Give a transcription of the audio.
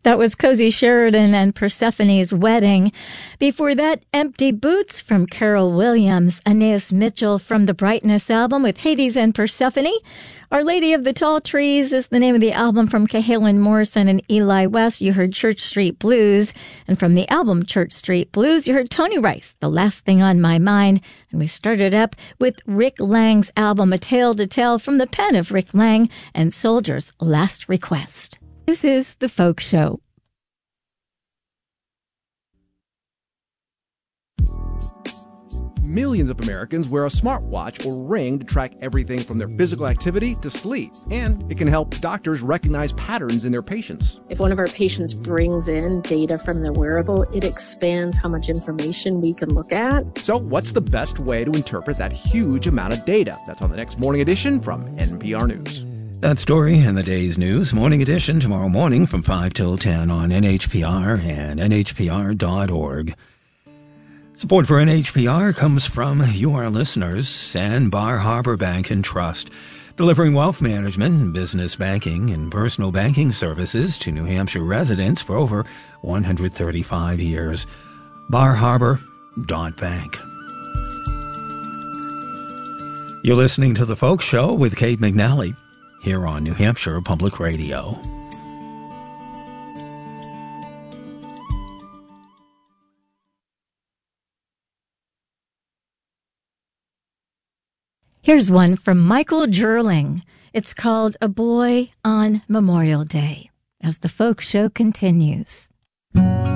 That was Cozy Sheridan and Persephone's Wedding. Before that, Empty Boots from Carol Williams, Aeneas Mitchell from the Brightness album with Hades and Persephone. Our Lady of the Tall Trees is the name of the album from Cahalan Morrison and Eli West. You heard Church Street Blues. And from the album Church Street Blues, you heard Tony Rice, The Last Thing on My Mind. And we started up with Rick Lang's album A Tale to Tell from the pen of Rick Lang and Soldier's Last Request. This is The Folk Show. Millions of Americans wear a smartwatch or ring to track everything from their physical activity to sleep, and it can help doctors recognize patterns in their patients. If one of our patients brings in data from the wearable, it expands how much information we can look at. So what's the best way to interpret that huge amount of data? That's on the next Morning Edition from NPR News. That story and the day's news, Morning Edition, tomorrow morning from 5 till 10 on NHPR and NHPR.org. Support for NHPR comes from your listeners and Bar Harbor Bank and Trust, delivering wealth management, business banking, and personal banking services to New Hampshire residents for over 135 years. BarHarbor.bank. You're listening to The Folk Show with Kate McNally here on New Hampshire Public Radio. Here's one from Michael Gerling. It's called A Boy on Memorial Day, as The Folk Show continues.